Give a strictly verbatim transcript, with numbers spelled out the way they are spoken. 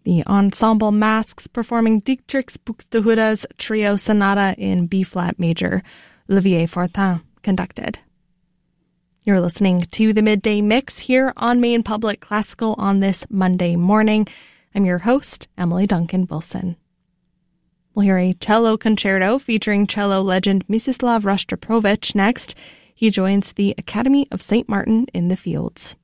The ensemble Masks performing Dietrich Buxtehude's Trio Sonata in B-flat major, Olivier Fortin conducted. You're listening to the Midday Mix here on Maine Public Classical on this Monday morning. I'm your host, Emily Duncan Wilson. We'll hear a cello concerto featuring cello legend Mstislav Rostropovich next. He joins the Academy of Saint Martin in the Fields.